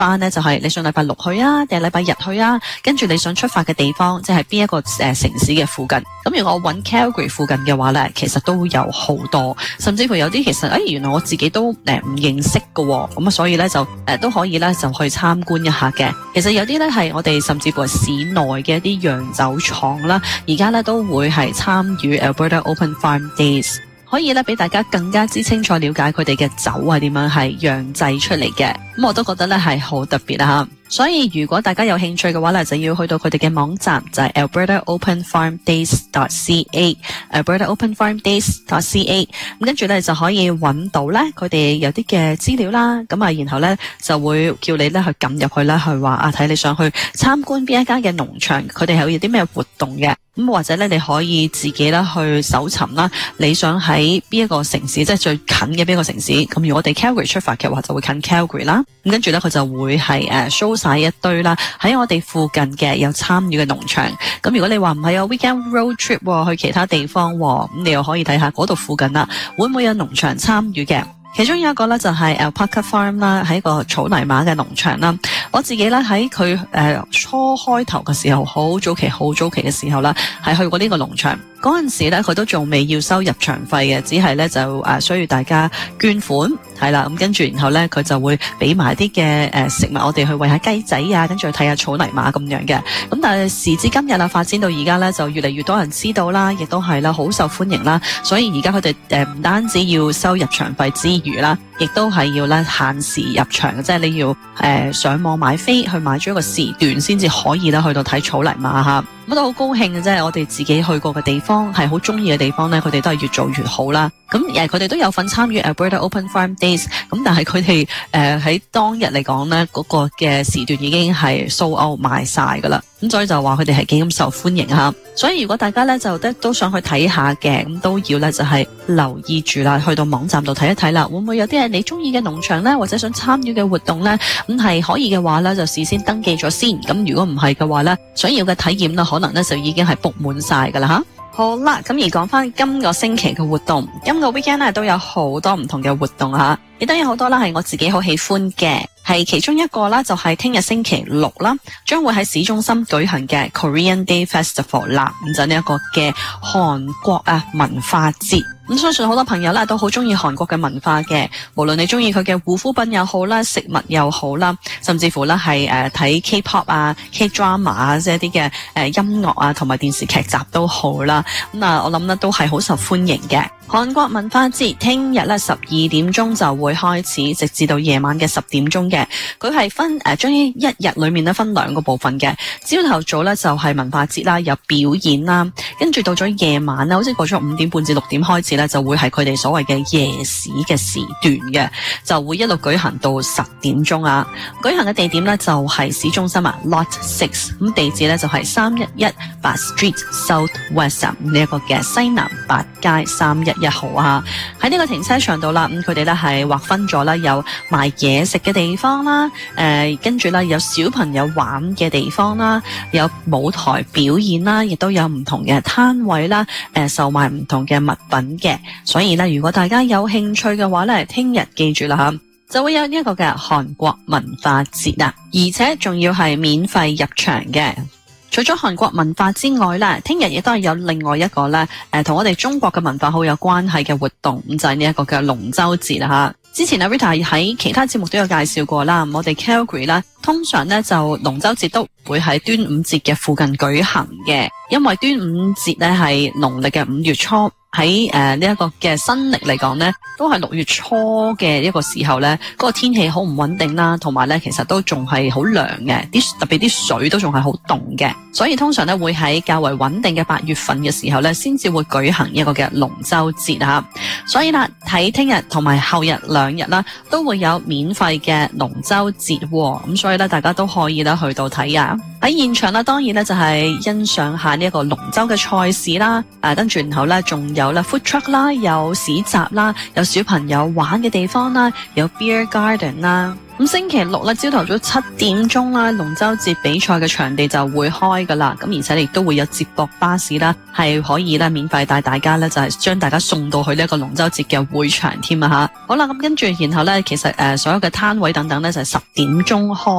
班呢，就係你想禮拜六去啊，定係禮拜日去啊？跟住你想出發嘅地方，即係邊一個城市嘅附近。咁如果我揾 Calgary 附近嘅話呢，其實都有好多，甚至乎有啲其實原來我自己都唔認識㗎喎。咁啊，所以呢，就都可以呢，就去參觀一下嘅。其實有啲呢，係我哋甚至乎係市內嘅一啲洋酒廠啦，而家呢，都會係參與 Alberta Open Farm Days。可以咧俾大家更加之清楚了解佢哋嘅酒係點樣係釀製出嚟嘅，咁我都覺得咧係好特別啊！所以如果大家有興趣嘅話咧，就要去到佢哋嘅網站，就係 albertaopenfarmdays.ca，albertaopenfarmdays.ca， 咁跟住咧就可以揾到咧佢哋有啲嘅資料啦，咁啊然後咧就會叫你咧去撳入去咧去話啊睇你想去參觀邊一間嘅農場，佢哋係會有啲咩活動嘅，咁或者咧你可以自己咧去搜尋啦，你想喺邊一個城市，即係最近嘅邊一個城市，咁如果我哋 Calgary 出發嘅話就會近 Calgary 啦，咁跟住咧佢就會係show晒一堆啦，喺我哋附近嘅有參與嘅農場。咁如果你話唔係有 weekend road trip 去其他地方，咁你又可以睇下嗰度附近啦，會唔會有農場參與嘅？其中有一個咧就係 Alpaca Farm 啦，喺個草泥馬嘅農場啦。我自己咧喺佢初開頭嘅時候，好早期嘅時候啦，係去過呢個農場。嗰陣時咧，佢都仲未要收入場費嘅，只係咧就需要大家捐款，係啦。咁跟住然後咧，佢就會俾埋啲嘅食物，我哋去餵下雞仔啊，跟住去睇下草泥馬咁樣嘅。咁但係時至今日啦，發展到而家咧，就越嚟越多人知道啦，亦都係啦，好受歡迎啦。所以而家佢哋唔單止要收入場費之餘啦，亦都係要咧限時入場嘅，即係你要上網買飛去買咗一個時段先至可以啦去到睇草泥馬嚇。咁都好高興嘅，即係我哋自己去過嘅地方，係好中意嘅地方咧，佢哋都係越做越好啦。咁佢哋都有份參與 Alberta Open Farm Days， 咁但係佢哋喺當日嚟講咧，嗰個嘅時段已經係 sold out 賣晒噶啦。咁所以就話佢哋係幾咁受歡迎嚇。所以如果大家咧就都想去睇下嘅，咁都要咧就係留意住啦，去到網站度睇一睇啦，會唔會有啲係你中意嘅農場咧，或者想參與嘅活動咧？咁係可以嘅話咧，就事先登記咗先。咁如果唔係嘅話咧，想要嘅體驗咧，可能咧就已經係 book 滿晒噶啦嚇。好啦，咁而講翻今個星期嘅活動，今個 weekend 咧都有好多唔同嘅活動嚇，亦都有好多啦係我自己好喜歡嘅，係其中一個啦就係聽日星期六啦，將會喺市中心舉行嘅 Korean Day Festival 啦，咁就呢一個嘅韓國文化節。咁相信好多朋友咧都好中意韓國嘅文化嘅，無論你中意佢嘅護膚品又好啦，食物又好啦，甚至乎咧係睇 K-pop 啊、K-drama 啊，即係啲嘅音樂啊，同埋電視劇集都好啦。咁我諗咧都係好受歡迎嘅。韓國文化節聽日咧12點鐘就會開始，直至到夜晚嘅10點鐘嘅。佢係分將一日裏面咧分兩個部分嘅。朝頭早咧就係文化節啦，有表演啦，跟住到咗夜晚咧，好似過咗5點半至6點開始咧，就會係佢哋所謂嘅夜市嘅時段嘅，就會一路舉行到10點鐘啊。舉行嘅地點咧就係市中心Lot 6，咁地址咧就係311 Bath Street South West 呢一個嘅西南8街311號啊。喺呢個停車場度啦，咁佢哋咧係劃分咗啦，有賣嘢食嘅地方啦，跟住咧有小朋友玩嘅地方啦，有舞台表演啦，亦都有唔同嘅攤位啦，售賣唔同嘅物品嘅。所以咧，如果大家有興趣嘅話咧，聽日記住啦吓，就會有呢一個嘅韓國文化節啊，而且仲要係免費入場嘅。除咗韓國文化之外咧，聽日亦都係有另外一個咧，同我哋中國嘅文化好有關係嘅活動，咁就係呢一個嘅龍舟節啦吓。之前Rita 喺其他節目都有介紹過啦，我哋 Calgary 啦，通常咧就龍舟節都會喺端午節嘅附近舉行嘅，因為端午節咧係農曆嘅5月初。喺呢一個嘅新曆嚟講呢，都係6月初嘅一個時候呢，嗰個天氣好唔穩定啦，同埋呢其實都仲係好涼嘅，特別啲水都仲係好凍嘅，所以通常呢會喺較為穩定嘅8月份嘅時候呢，先至會舉行一個嘅龍舟節吓。所以啦，睇聽日同埋後日2日啦，都會有免費嘅龍舟節，咁所以呢，大家都可以啦去到睇啊。喺現場啦，當然呢就係欣賞下呢一個龍舟嘅賽事啦，跟住然後呢仲有啦 food truck 啦，有市集啦，有小朋友玩嘅地方啦，有 beer garden 啦。咁星期六咧，朝頭早7點鐘啦，龍舟節比賽嘅場地就會開噶啦。咁而且亦都會有接駁巴士啦，係可以咧免費帶大家咧，就係將大家送到去呢一個龍舟節嘅會場添啊吓。好啦，咁跟住然後咧，其實所有嘅攤位等等咧就係10點鐘開。